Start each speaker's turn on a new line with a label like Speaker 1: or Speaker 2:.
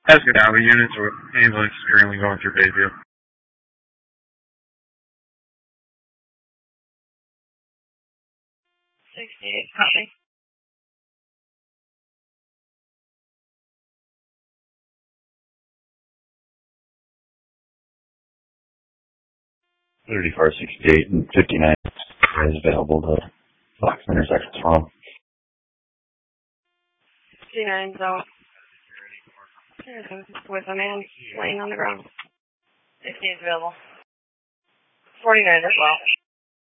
Speaker 1: That's good. Now the units or ambulance is currently going through Bayview.
Speaker 2: 68, copy.
Speaker 3: $34, 68, and 59 is available to Fox intersections from.
Speaker 2: 59 out. With a man laying on the ground. 60 is available. 49 as well.